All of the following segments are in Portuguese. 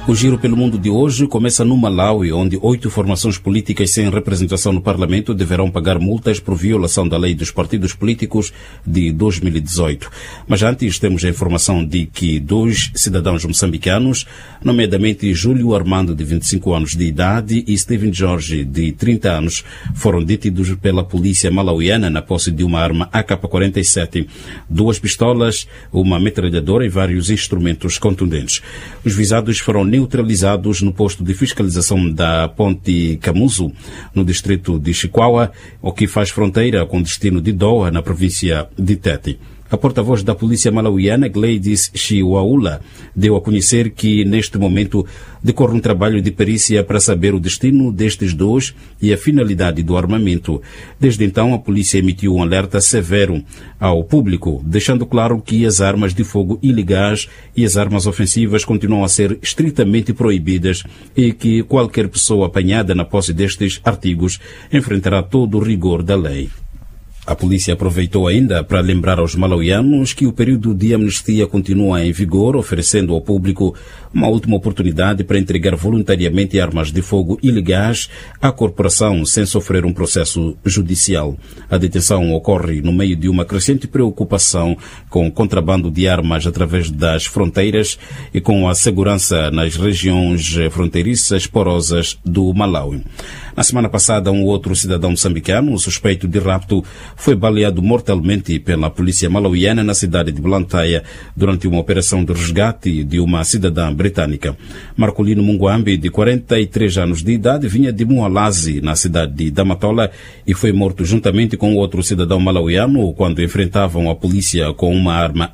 O Giro pelo Mundo de hoje começa no Malawi, onde 8 formações políticas sem representação no Parlamento deverão pagar multas por violação da lei dos partidos políticos de 2018. Mas antes temos a informação de que 2 cidadãos moçambicanos, nomeadamente Júlio Armando, de 25 anos de idade, e Steven Jorge, de 30 anos, foram detidos pela polícia malauiana na posse de uma arma AK-47, 2 pistolas, uma metralhadora e vários instrumentos contundentes. Os visados foram neutralizados no posto de fiscalização da Ponte Camuso, no distrito de Chikwawa, o que faz fronteira com o destino de Doha, na província de Tete. A porta-voz da polícia malauiana, Gladys Chiwaula, deu a conhecer que, neste momento, decorre um trabalho de perícia para saber o destino destes 2 e a finalidade do armamento. Desde então, a polícia emitiu um alerta severo ao público, deixando claro que as armas de fogo ilegais e as armas ofensivas continuam a ser estritamente proibidas e que qualquer pessoa apanhada na posse destes artigos enfrentará todo o rigor da lei. A polícia aproveitou ainda para lembrar aos malauianos que o período de amnistia continua em vigor, oferecendo ao público uma última oportunidade para entregar voluntariamente armas de fogo ilegais à corporação sem sofrer um processo judicial. A detenção ocorre no meio de uma crescente preocupação com o contrabando de armas através das fronteiras e com a segurança nas regiões fronteiriças porosas do Malawi. Na semana passada, um outro cidadão moçambicano, suspeito de rapto, foi baleado mortalmente pela polícia malauiana na cidade de Blantyre durante uma operação de resgate de uma cidadã britânica. Marcolino Munguambi, de 43 anos de idade, vinha de Mualazi, na cidade de Damatola, e foi morto juntamente com outro cidadão malauiano quando enfrentavam a polícia com uma arma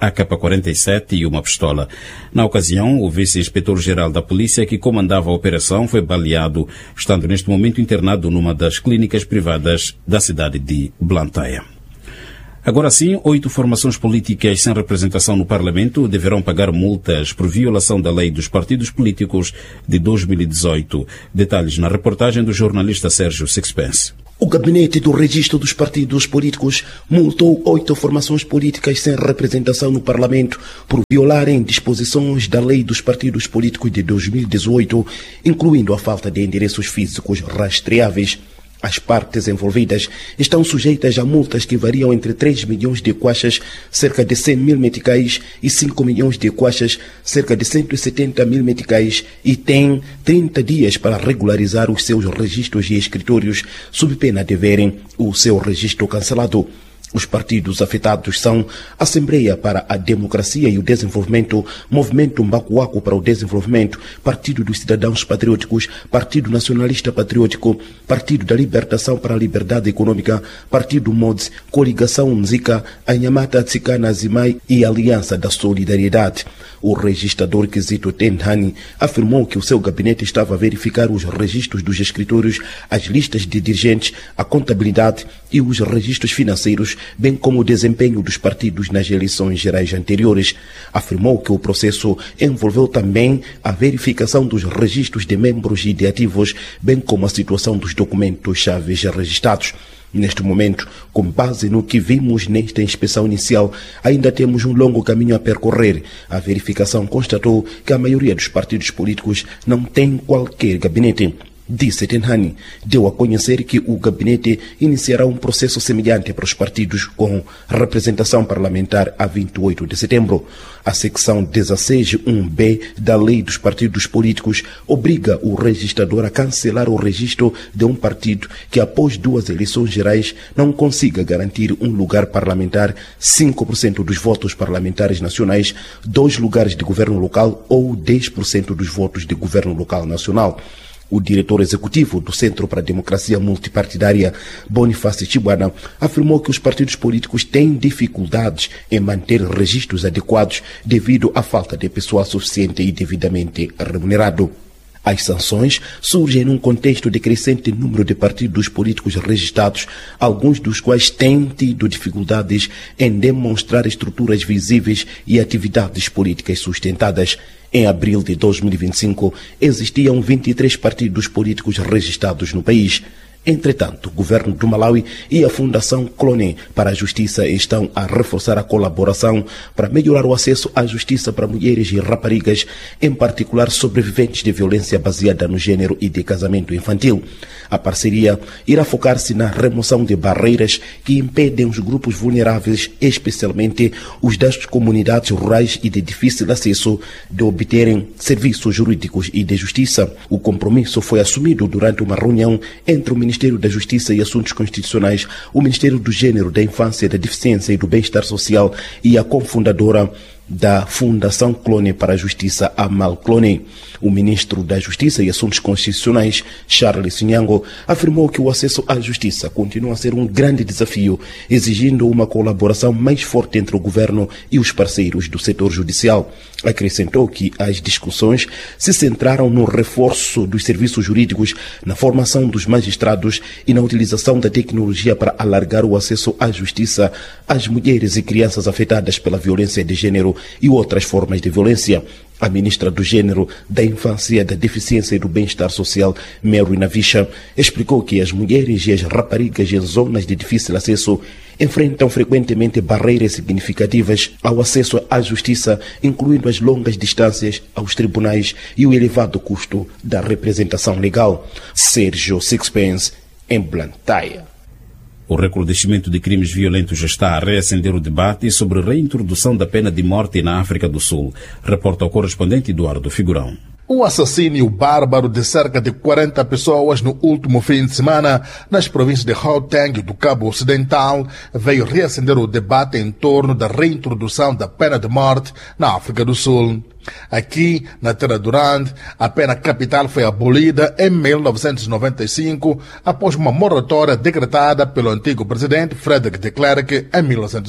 AK-47 e uma pistola. Na ocasião, o vice-inspetor-geral da polícia que comandava a operação foi baleado, estando neste momento internado numa das clínicas privadas da cidade de Blantyre. Agora sim, 8 formações políticas sem representação no Parlamento deverão pagar multas por violação da lei dos partidos políticos de 2018. Detalhes na reportagem do jornalista Sérgio Sixpence. O Gabinete do Registro dos Partidos Políticos multou 8 formações políticas sem representação no Parlamento por violarem disposições da Lei dos Partidos Políticos de 2018, incluindo a falta de endereços físicos rastreáveis. As partes envolvidas estão sujeitas a multas que variam entre 3 milhões de kwaxas, cerca de 100 mil meticais, e 5 milhões de kwaxas, cerca de 170 mil meticais, e têm 30 dias para regularizar os seus registros e escritórios, sob pena de verem o seu registro cancelado. Os partidos afetados são Assembleia para a Democracia e o Desenvolvimento, Movimento Mbacuaco para o Desenvolvimento, Partido dos Cidadãos Patrióticos, Partido Nacionalista Patriótico, Partido da Libertação para a Liberdade Econômica, Partido MODS, Coligação Nzika, Anhamata Tsikana Zimai e Aliança da Solidariedade. O registrador Kizito Tenhani afirmou que o seu gabinete estava a verificar os registros dos escritórios, as listas de dirigentes, a contabilidade e os registros financeiros, bem como o desempenho dos partidos nas eleições gerais anteriores. Afirmou que o processo envolveu também a verificação dos registros de membros e de ativos, bem como a situação dos documentos chaves registrados. Neste momento, com base no que vimos nesta inspeção inicial, ainda temos um longo caminho a percorrer. A verificação constatou que a maioria dos partidos políticos não tem qualquer gabinete. Disse Tenhani, deu a conhecer que o gabinete iniciará um processo semelhante para os partidos com representação parlamentar a 28 de setembro. A secção 16.1b da Lei dos Partidos Políticos obriga o registrador a cancelar o registro de um partido que, após 2 eleições gerais, não consiga garantir um lugar parlamentar, 5% dos votos parlamentares nacionais, 2 lugares de governo local ou 10% dos votos de governo local nacional. O diretor executivo do Centro para a Democracia Multipartidária, Bonifácio Chibwana, afirmou que os partidos políticos têm dificuldades em manter registros adequados devido à falta de pessoal suficiente e devidamente remunerado. As sanções surgem num contexto de crescente número de partidos políticos registrados, alguns dos quais têm tido dificuldades em demonstrar estruturas visíveis e atividades políticas sustentadas. Em abril de 2025, existiam 23 partidos políticos registrados no país. Entretanto, o governo do Malawi e a Fundação Clone para a Justiça estão a reforçar a colaboração para melhorar o acesso à justiça para mulheres e raparigas, em particular sobreviventes de violência baseada no gênero e de casamento infantil. A parceria irá focar-se na remoção de barreiras que impedem os grupos vulneráveis, especialmente os das comunidades rurais e de difícil acesso, de obterem serviços jurídicos e de justiça. O compromisso foi assumido durante uma reunião entre o Ministério da Justiça e Assuntos Constitucionais, o Ministério do Gênero, da Infância, da Deficiência e do Bem-Estar Social e a cofundadora da Fundação Clone para a Justiça, Amal Clone. O ministro da Justiça e Assuntos Constitucionais, Charles Nyango, afirmou que o acesso à justiça continua a ser um grande desafio, exigindo uma colaboração mais forte entre o governo e os parceiros do setor judicial. Acrescentou que as discussões se centraram no reforço dos serviços jurídicos, na formação dos magistrados e na utilização da tecnologia para alargar o acesso à justiça às mulheres e crianças afetadas pela violência de gênero e outras formas de violência. A ministra do Gênero, da Infância, da Deficiência e do Bem-Estar Social, Mary Navisha, explicou que as mulheres e as raparigas em zonas de difícil acesso enfrentam frequentemente barreiras significativas ao acesso à justiça, incluindo as longas distâncias aos tribunais e o elevado custo da representação legal. Sérgio Sixpence, em Blantyre. O recrudescimento de crimes violentos está a reacender o debate sobre a reintrodução da pena de morte na África do Sul. Reporta o correspondente Eduardo Figurão. O assassínio bárbaro de cerca de 40 pessoas no último fim de semana nas províncias de Gauteng e do Cabo Ocidental veio reacender o debate em torno da reintrodução da pena de morte na África do Sul. Aqui, na Terra Durante, a pena capital foi abolida em 1995 após uma moratória decretada pelo antigo presidente Frederick de Klerk em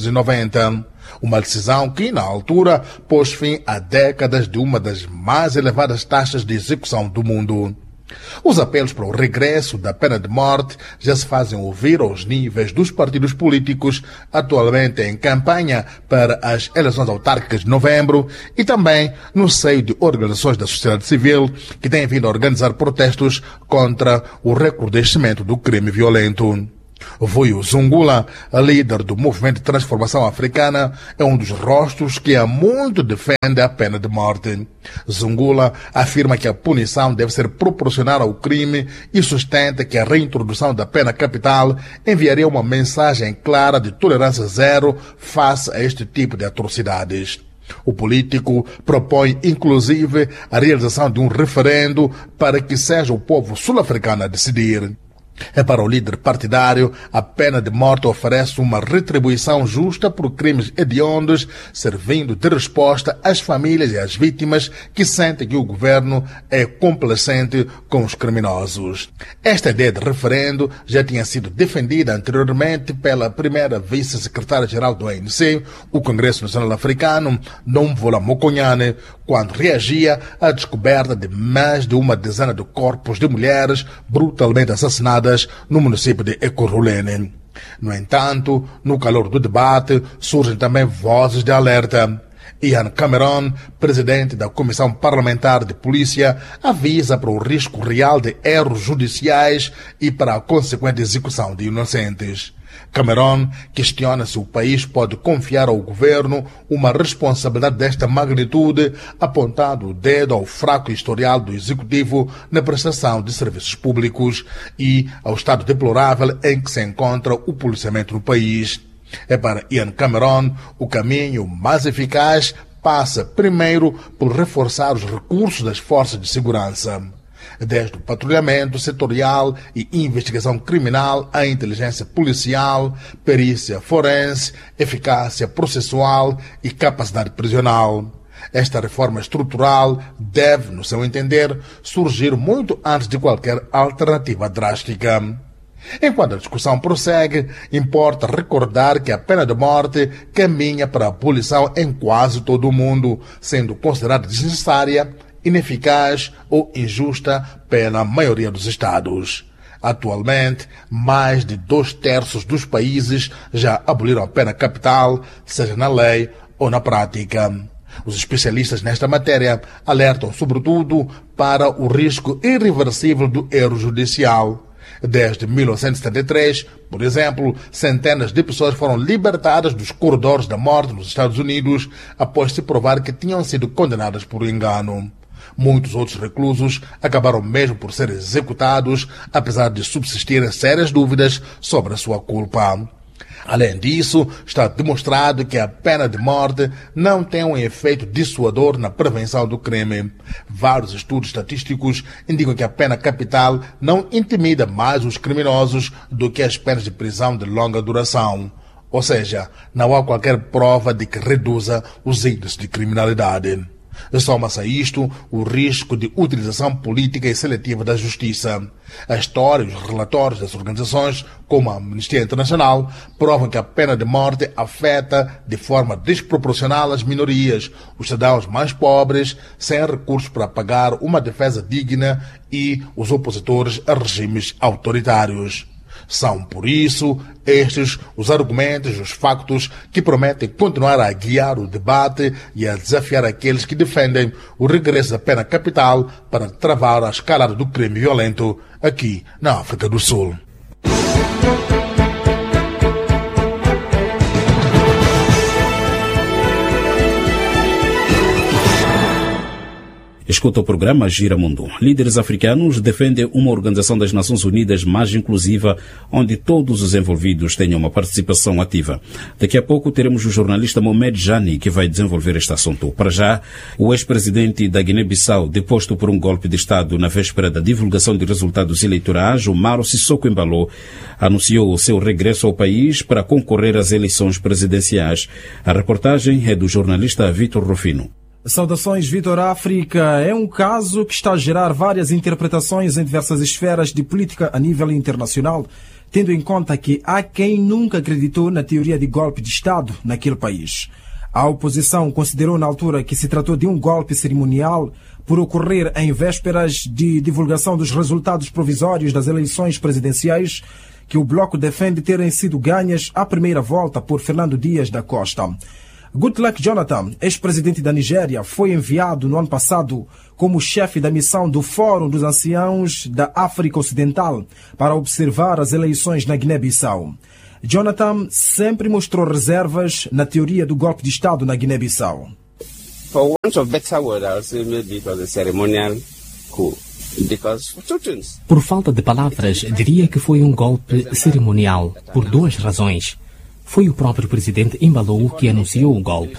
1990. Uma decisão que, na altura, pôs fim a décadas de uma das mais elevadas taxas de execução do mundo. Os apelos para o regresso da pena de morte já se fazem ouvir aos níveis dos partidos políticos, atualmente em campanha para as eleições autárquicas de novembro, e também no seio de organizações da sociedade civil que têm vindo a organizar protestos contra o recrudescimento do crime violento. Vuyo Zungula, a líder do Movimento de Transformação Africana, é um dos rostos que há muito defende a pena de morte. Zungula afirma que a punição deve ser proporcional ao crime e sustenta que a reintrodução da pena capital enviaria uma mensagem clara de tolerância zero face a este tipo de atrocidades. O político propõe, inclusive, a realização de um referendo para que seja o povo sul-africano a decidir. Para o líder partidário, a pena de morte oferece uma retribuição justa por crimes hediondos, servindo de resposta às famílias e às vítimas que sentem que o governo é complacente com os criminosos. Esta ideia de referendo já tinha sido defendida anteriormente pela primeira vice-secretária-geral do ANC, o Congresso Nacional Africano, Nomvula Mokonyane, quando reagia à descoberta de mais de uma dezena de corpos de mulheres brutalmente assassinadas no município de Ekurhuleni. No entanto, no calor do debate, surgem também vozes de alerta. Ian Cameron, presidente da Comissão Parlamentar de Polícia, avisa para o risco real de erros judiciais e para a consequente execução de inocentes. Cameron questiona se o país pode confiar ao governo uma responsabilidade desta magnitude, apontando o dedo ao fraco historial do executivo na prestação de serviços públicos e ao estado deplorável em que se encontra o policiamento no país. Para Ian Cameron, o caminho mais eficaz passa primeiro por reforçar os recursos das forças de segurança. Desde o patrulhamento setorial e investigação criminal à inteligência policial, perícia forense, eficácia processual e capacidade prisional. Esta reforma estrutural deve, no seu entender, surgir muito antes de qualquer alternativa drástica. Enquanto a discussão prossegue, importa recordar que a pena de morte caminha para a abolição em quase todo o mundo, sendo considerada desnecessária, ineficaz ou injusta pela maioria dos Estados. Atualmente, mais de 2/3 dos países já aboliram a pena capital, seja na lei ou na prática. Os especialistas nesta matéria alertam, sobretudo, para o risco irreversível do erro judicial. Desde 1973, por exemplo, centenas de pessoas foram libertadas dos corredores da morte nos Estados Unidos após se provar que tinham sido condenadas por engano. Muitos outros reclusos acabaram mesmo por ser executados, apesar de subsistirem sérias dúvidas sobre a sua culpa. Além disso, está demonstrado que a pena de morte não tem um efeito dissuasor na prevenção do crime. Vários estudos estatísticos indicam que a pena capital não intimida mais os criminosos do que as penas de prisão de longa duração. Ou seja, não há qualquer prova de que reduza os índices de criminalidade. Soma-se a isto o risco de utilização política e seletiva da justiça. A história e os relatórios das organizações, como a Amnistia Internacional, provam que a pena de morte afeta de forma desproporcional as minorias, os cidadãos mais pobres, sem recursos para pagar uma defesa digna, e os opositores a regimes autoritários. São, por isso, estes os argumentos, os factos que prometem continuar a guiar o debate e a desafiar aqueles que defendem o regresso da pena capital para travar a escalada do crime violento aqui na África do Sul. Escuta o programa Gira Mundo. Líderes africanos defendem uma Organização das Nações Unidas mais inclusiva, onde todos os envolvidos tenham uma participação ativa. Daqui a pouco teremos o jornalista Mohamed Jani, que vai desenvolver este assunto. Para já, o ex-presidente da Guiné-Bissau, deposto por um golpe de Estado na véspera da divulgação de resultados eleitorais, Umaro Sissoko Embalo, anunciou o seu regresso ao país para concorrer às eleições presidenciais. A reportagem é do jornalista Vitor Rufino. Saudações, Vitor. África é um caso que está a gerar várias interpretações em diversas esferas de política a nível internacional, tendo em conta que há quem nunca acreditou na teoria de golpe de Estado naquele país. A oposição considerou na altura que se tratou de um golpe cerimonial por ocorrer em vésperas de divulgação dos resultados provisórios das eleições presidenciais, que o bloco defende terem sido ganhas à primeira volta por Fernando Dias da Costa. Goodluck Jonathan, ex-presidente da Nigéria, foi enviado no ano passado como chefe da missão do Fórum dos Anciãos da África Ocidental para observar as eleições na Guiné-Bissau. Jonathan sempre mostrou reservas na teoria do golpe de Estado na Guiné-Bissau. For want of better word, I would say maybe it was a ceremonial coup. Por falta de palavras, diria que foi um golpe cerimonial, por duas razões. Foi o próprio presidente Embalo que anunciou o golpe.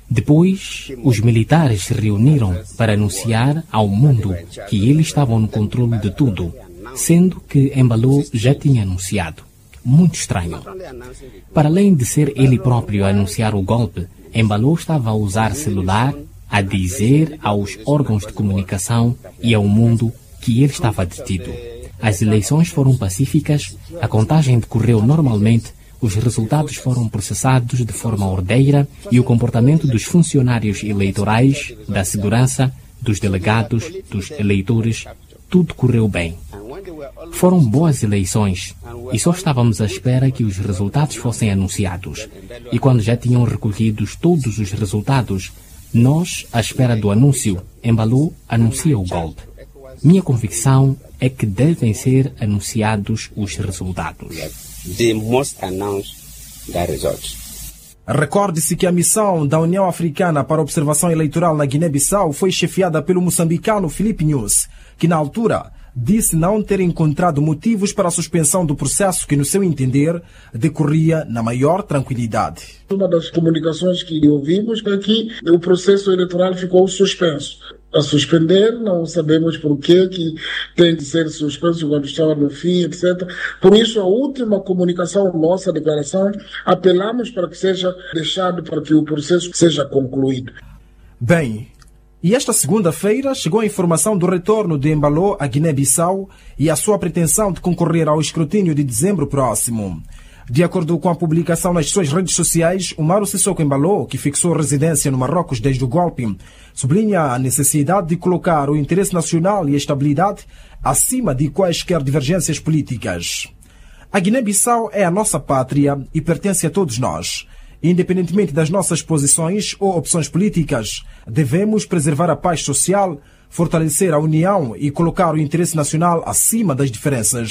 Depois, os militares se reuniram para anunciar ao mundo que eles estavam no controle de tudo, sendo que Embalo já tinha anunciado. Muito estranho. Para além de ser ele próprio a anunciar o golpe, Embalo estava a usar celular a dizer aos órgãos de comunicação e ao mundo que ele estava detido. As eleições foram pacíficas, a contagem decorreu normalmente, os resultados foram processados de forma ordeira e o comportamento dos funcionários eleitorais, da segurança, dos delegados, dos eleitores, tudo correu bem. Foram boas eleições e só estávamos à espera que os resultados fossem anunciados. E quando já tinham recolhido todos os resultados, nós, à espera do anúncio, Embalo anuncia o golpe. Minha convicção é que devem ser anunciados os resultados. They must announce the results. Recorde-se que a missão da União Africana para a Observação Eleitoral na Guiné-Bissau foi chefiada pelo moçambicano Filipe Nunes, que na altura disse não ter encontrado motivos para a suspensão do processo que, no seu entender, decorria na maior tranquilidade. Uma das comunicações que ouvimos é que o processo eleitoral ficou suspenso. A suspender, não sabemos por que tem de ser suspenso quando estava no fim, etc. Por isso, a última comunicação nossa, declaração, apelamos para que seja deixado para que o processo seja concluído. Bem, e esta segunda-feira chegou a informação do retorno de Embalo à Guiné-Bissau e a sua pretensão de concorrer ao escrutínio de dezembro próximo. De acordo com a publicação nas suas redes sociais, Umaro Sissoko Embalo, que fixou residência no Marrocos desde o golpe, sublinha a necessidade de colocar o interesse nacional e a estabilidade acima de quaisquer divergências políticas. A Guiné-Bissau é a nossa pátria e pertence a todos nós. Independentemente das nossas posições ou opções políticas, devemos preservar a paz social, fortalecer a união e colocar o interesse nacional acima das diferenças,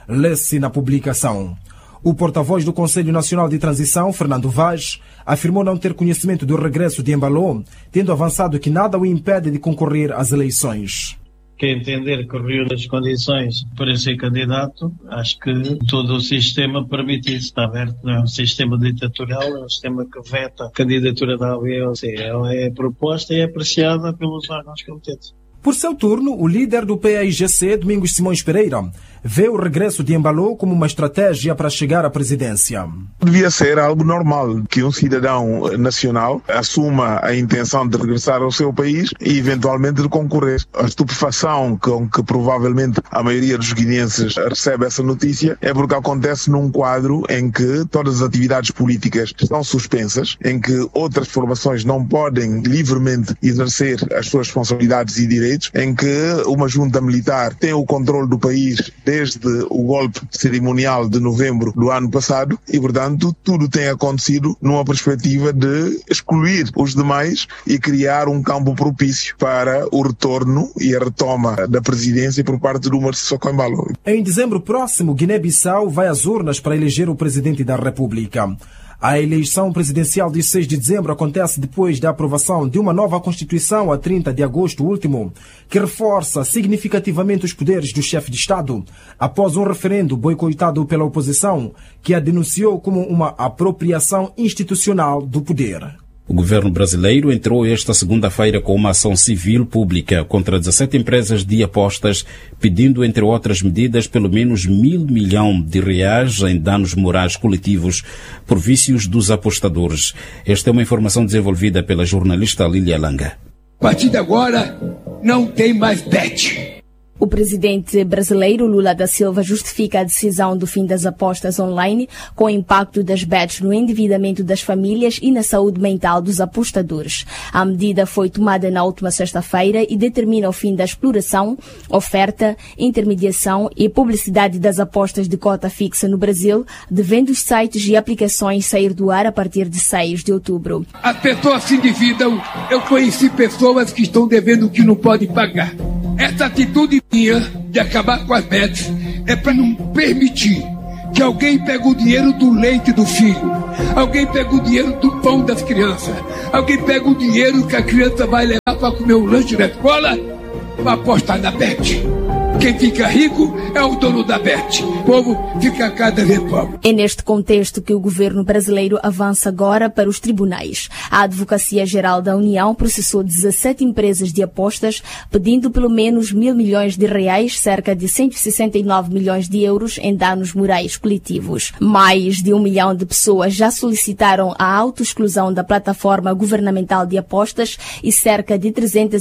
lê-se na publicação. O porta-voz do Conselho Nacional de Transição, Fernando Vaz, afirmou não ter conhecimento do regresso de Embalo, tendo avançado que nada o impede de concorrer às eleições. Quem entender que reúne as condições para ser candidato, acho que todo o sistema permite isso, está aberto. Não é um sistema ditatorial, é um sistema que veta a candidatura da A, B ou C. Ela é proposta e é apreciada pelos órgãos competentes. Por seu turno, o líder do PAIGC, Domingos Simões Pereira, vê o regresso de Embalo como uma estratégia para chegar à presidência. Devia ser algo normal que um cidadão nacional assuma a intenção de regressar ao seu país e eventualmente de concorrer. A estupefação com que provavelmente a maioria dos guineenses recebe essa notícia é porque acontece num quadro em que todas as atividades políticas estão suspensas, em que outras formações não podem livremente exercer as suas responsabilidades e direitos, em que uma junta militar tem o controle do país desde o golpe cerimonial de novembro do ano passado e, portanto, tudo tem acontecido numa perspectiva de excluir os demais e criar um campo propício para o retorno e a retoma da presidência por parte do Umar Sissoko Embalo. Em dezembro próximo, Guiné-Bissau vai às urnas para eleger o presidente da República. A eleição presidencial de 6 de dezembro acontece depois da aprovação de uma nova Constituição a 30 de agosto último, que reforça significativamente os poderes do chefe de Estado, após um referendo boicotado pela oposição, que a denunciou como uma apropriação institucional do poder. O governo brasileiro entrou esta segunda-feira com uma ação civil pública contra 17 empresas de apostas, pedindo, entre outras medidas, pelo menos R$1.000 milhões em danos morais coletivos por vícios dos apostadores. Esta é uma informação desenvolvida pela jornalista Lília Langa. A partir de agora, não tem mais bet. O presidente brasileiro Lula da Silva justifica a decisão do fim das apostas online com o impacto das bets no endividamento das famílias e na saúde mental dos apostadores. A medida foi tomada na última sexta-feira e determina o fim da exploração, oferta, intermediação e publicidade das apostas de cota fixa no Brasil, devendo os sites e aplicações sair do ar a partir de 6 de outubro. As pessoas se endividam. Eu conheci pessoas que estão devendo o que não podem pagar. Essa atitude minha de acabar com as bets é para não permitir que alguém pegue o dinheiro do leite do filho, alguém pegue o dinheiro do pão das crianças, alguém pegue o dinheiro que a criança vai levar para comer o lanche da escola para apostar na bet. Quem fica rico é o dono da bet. O povo fica cada vez pobre. É neste contexto que o governo brasileiro avança agora para os tribunais. A Advocacia Geral da União processou 17 empresas de apostas, pedindo pelo menos R$1.000 milhões, cerca de 169 milhões de euros em danos morais coletivos. Mais de 1 milhão de pessoas já solicitaram a autoexclusão da plataforma governamental de apostas e cerca de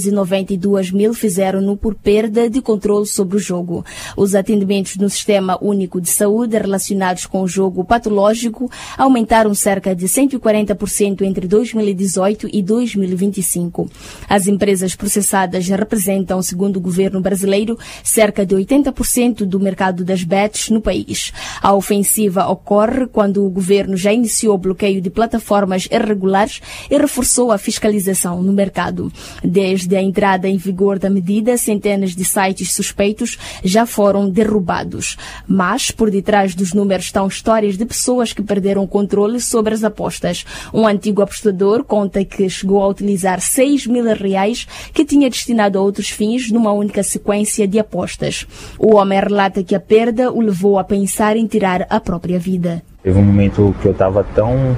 392 mil fizeram-no por perda de controle sobre o jogo. Os atendimentos no Sistema Único de Saúde relacionados com o jogo patológico aumentaram cerca de 140% entre 2018 e 2025. As empresas processadas representam, segundo o governo brasileiro, cerca de 80% do mercado das bets no país. A ofensiva ocorre quando o governo já iniciou o bloqueio de plataformas irregulares e reforçou a fiscalização no mercado. Desde a entrada em vigor da medida, centenas de sites suspeitos já foram derrubados. Mas, por detrás dos números estão histórias de pessoas que perderam o controle sobre as apostas. Um antigo apostador conta que chegou a utilizar R$6.000 que tinha destinado a outros fins numa única sequência de apostas. O homem relata que a perda o levou a pensar em tirar a própria vida. Teve um momento que eu estava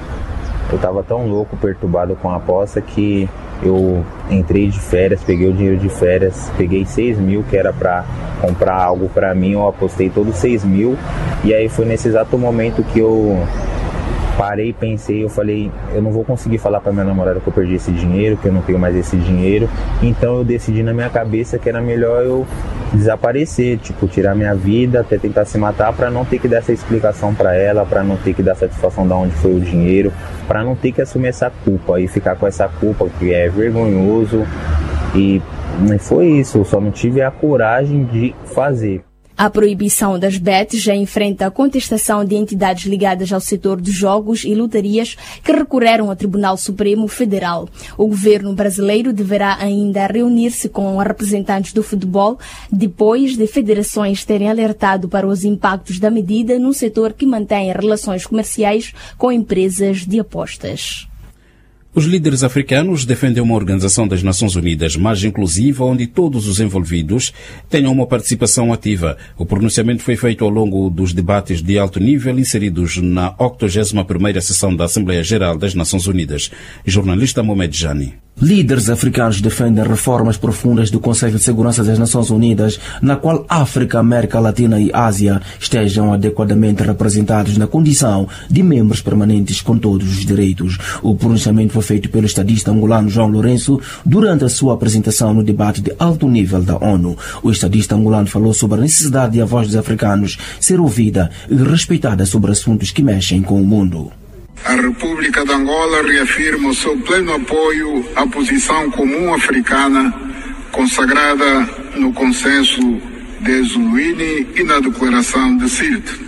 tão louco, perturbado com a aposta, que eu entrei de férias, peguei o dinheiro de férias, peguei 6 mil que era para comprar algo para mim, eu apostei todos 6 mil e aí foi nesse exato momento que eu parei, pensei, eu falei, eu não vou conseguir falar para minha namorada que eu perdi esse dinheiro, que eu não tenho mais esse dinheiro, então eu decidi na minha cabeça que era melhor eu desaparecer, tipo, tirar minha vida, até tentar se matar, para não ter que dar essa explicação para ela, para não ter que dar satisfação de onde foi o dinheiro, para não ter que assumir essa culpa e ficar com essa culpa que é vergonhoso, e foi isso, eu só não tive a coragem de fazer. A proibição das bets já enfrenta a contestação de entidades ligadas ao setor dos jogos e lotarias que recorreram ao Tribunal Supremo Federal. O governo brasileiro deverá ainda reunir-se com representantes do futebol depois de federações terem alertado para os impactos da medida no setor que mantém relações comerciais com empresas de apostas. Os líderes africanos defendem uma Organização das Nações Unidas mais inclusiva, onde todos os envolvidos tenham uma participação ativa. O pronunciamento foi feito ao longo dos debates de alto nível inseridos na 81ª sessão da Assembleia Geral das Nações Unidas. Jornalista Mohamed Jani. Líderes africanos defendem reformas profundas do Conselho de Segurança das Nações Unidas, na qual África, América Latina e Ásia estejam adequadamente representados na condição de membros permanentes com todos os direitos. O pronunciamento foi feito pelo estadista angolano João Lourenço durante a sua apresentação no debate de alto nível da ONU. O estadista angolano falou sobre a necessidade de a voz dos africanos ser ouvida e respeitada sobre assuntos que mexem com o mundo. A República de Angola reafirma o seu pleno apoio à posição comum africana consagrada no Consenso de Zuluíne e na Declaração de Sirte.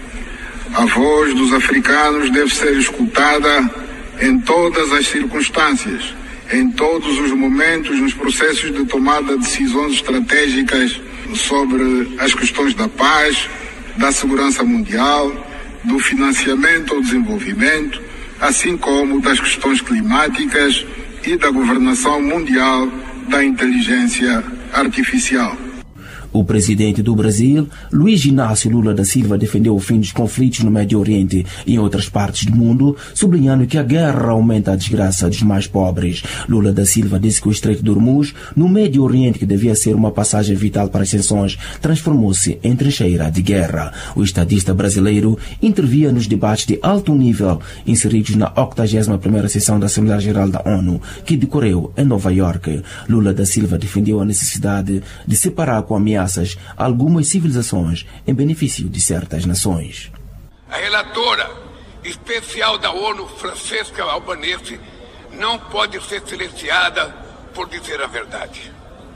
A voz dos africanos deve ser escutada em todas as circunstâncias, em todos os momentos nos processos de tomada de decisões estratégicas sobre as questões da paz, da segurança mundial, do financiamento ao desenvolvimento, assim como das questões climáticas e da governação mundial da inteligência artificial. O presidente do Brasil, Luiz Inácio Lula da Silva, defendeu o fim dos conflitos no Médio Oriente e em outras partes do mundo, sublinhando que a guerra aumenta a desgraça dos mais pobres. Lula da Silva disse que o Estreito de Hormuz, no Médio Oriente, que devia ser uma passagem vital para as tensões, transformou-se em trincheira de guerra. O estadista brasileiro intervia nos debates de alto nível inseridos na 81ª sessão da Assembleia Geral da ONU, que decorreu em Nova York. Lula da Silva defendeu a necessidade de separar com ameaça algumas civilizações em benefício de certas nações. A relatora especial da ONU, Francesca Albanese, não pode ser silenciada por dizer a verdade.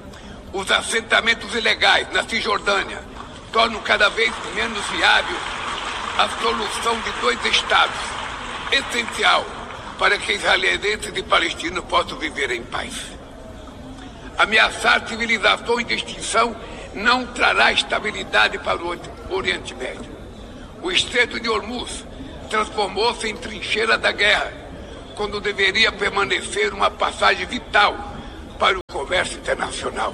Os assentamentos ilegais na Cisjordânia tornam cada vez menos viável a solução de 2 estados, essencial para que israelenses e palestinos possam viver em paz. Ameaçar civilizações de extinção não trará estabilidade para o Oriente Médio. O Estreito de Hormuz transformou-se em trincheira da guerra, quando deveria permanecer uma passagem vital para o comércio internacional.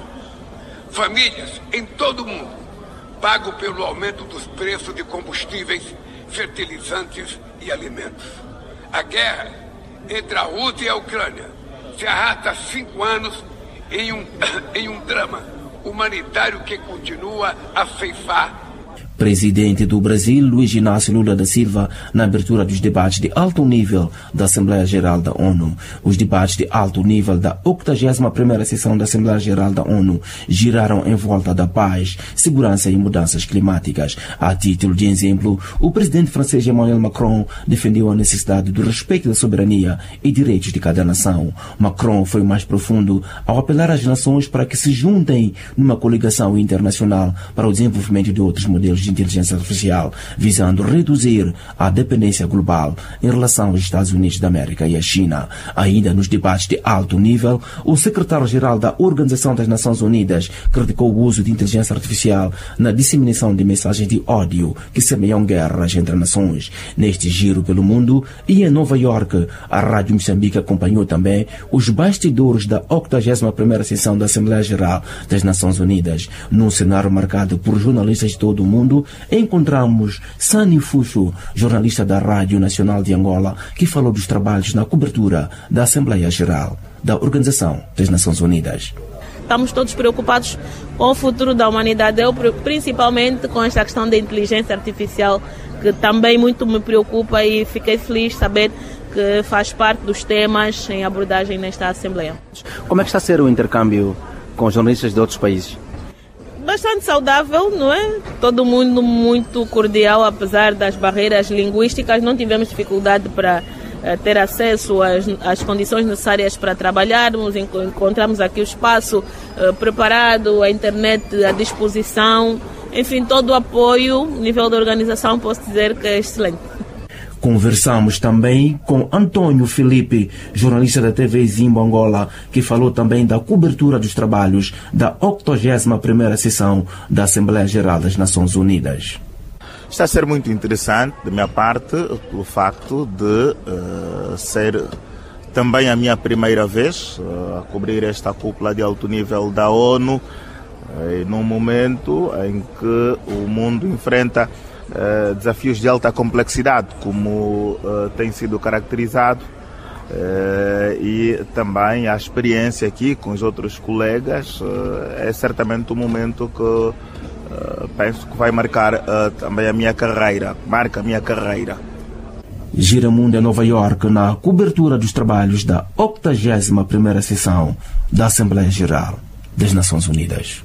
Famílias em todo o mundo pagam pelo aumento dos preços de combustíveis, fertilizantes e alimentos. A guerra entre a Rússia e a Ucrânia se arrasta há 5 anos em um drama humanitário que continua a ceifar. Presidente do Brasil, Luiz Inácio Lula da Silva, na abertura dos debates de alto nível da Assembleia Geral da ONU. Os debates de alto nível da 81ª sessão da Assembleia Geral da ONU giraram em volta da paz, segurança e mudanças climáticas. A título de exemplo, o presidente francês Emmanuel Macron defendeu a necessidade do respeito da soberania e direitos de cada nação. Macron foi mais profundo ao apelar às nações para que se juntem numa coligação internacional para o desenvolvimento de outros modelos de inteligência artificial, visando reduzir a dependência global em relação aos Estados Unidos da América e a China. Ainda nos debates de alto nível, o secretário-geral da Organização das Nações Unidas criticou o uso de inteligência artificial na disseminação de mensagens de ódio que semeiam guerras entre nações. Neste giro pelo mundo e em Nova York, a Rádio Moçambique acompanhou também os bastidores da 81ª sessão da Assembleia Geral das Nações Unidas. Num cenário marcado por jornalistas de todo o mundo, encontramos Sani Fuxo, jornalista da Rádio Nacional de Angola, que falou dos trabalhos na cobertura da Assembleia Geral da Organização das Nações Unidas. Estamos todos preocupados com o futuro da humanidade, eu principalmente com esta questão da inteligência artificial, que também muito me preocupa, e fiquei feliz de saber que faz parte dos temas em abordagem nesta Assembleia. Como é que está a ser o intercâmbio com jornalistas de outros países? Bastante saudável, não é? Todo mundo muito cordial, apesar das barreiras linguísticas. Não tivemos dificuldade para ter acesso às condições necessárias para trabalharmos. Encontramos aqui o espaço preparado, a internet à disposição. enfim, todo o apoio, nível da organização, posso dizer que é excelente. Conversamos também com Antônio Felipe, jornalista da TV Zimbo Angola, que falou também da cobertura dos trabalhos da 81ª sessão da Assembleia Geral das Nações Unidas. Está a ser muito interessante, da minha parte, pelo facto de ser também a minha primeira vez a cobrir esta cúpula de alto nível da ONU, num momento em que o mundo enfrenta desafios de alta complexidade, como tem sido caracterizado, e também a experiência aqui com os outros colegas é certamente um momento que penso que vai marcar também a minha carreira, marca a minha carreira. Giramundo em Nova Iorque na cobertura dos trabalhos da 81ª sessão da Assembleia Geral das Nações Unidas.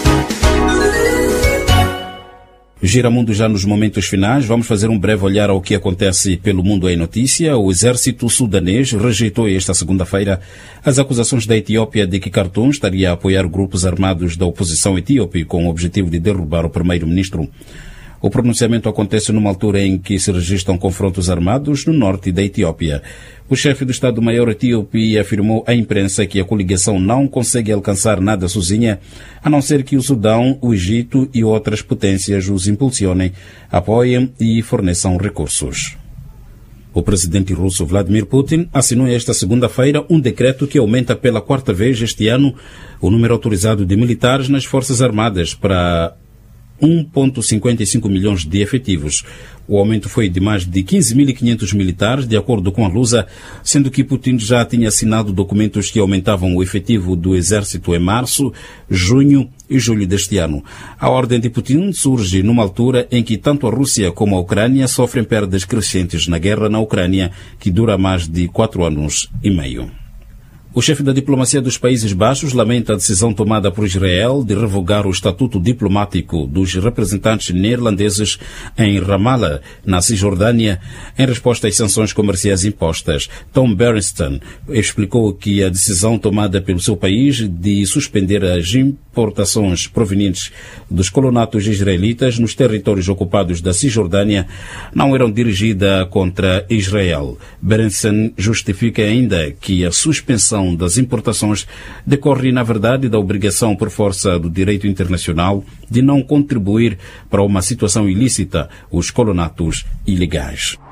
Giramundo já nos momentos finais. Vamos fazer um breve olhar ao que acontece pelo mundo em notícia. O exército sudanês rejeitou esta segunda-feira as acusações da Etiópia de que Khartoum estaria a apoiar grupos armados da oposição etíope com o objetivo de derrubar o primeiro-ministro. O pronunciamento acontece numa altura em que se registram confrontos armados no norte da Etiópia. O chefe do Estado-Maior etíope afirmou à imprensa que a coligação não consegue alcançar nada sozinha, a não ser que o Sudão, o Egito e outras potências os impulsionem, apoiem e forneçam recursos. O presidente russo Vladimir Putin assinou esta segunda-feira um decreto que aumenta pela 4ª vez este ano o número autorizado de militares nas Forças Armadas para 1,55 milhões de efetivos. O aumento foi de mais de 15.500 militares, de acordo com a Lusa, sendo que Putin já tinha assinado documentos que aumentavam o efetivo do exército em março, junho e julho deste ano. A ordem de Putin surge numa altura em que tanto a Rússia como a Ucrânia sofrem perdas crescentes na guerra na Ucrânia, que dura mais de 4 anos e meio. O chefe da diplomacia dos Países Baixos lamenta a decisão tomada por Israel de revogar o estatuto diplomático dos representantes neerlandeses em Ramallah, na Cisjordânia, em resposta às sanções comerciais impostas. Tom Berenstain explicou que a decisão tomada pelo seu país de suspender as importações provenientes dos colonatos israelitas nos territórios ocupados da Cisjordânia não eram dirigidas contra Israel. Berenstain justifica ainda que a suspensão das importações decorre, na verdade, da obrigação por força do direito internacional de não contribuir para uma situação ilícita, os colonatos ilegais.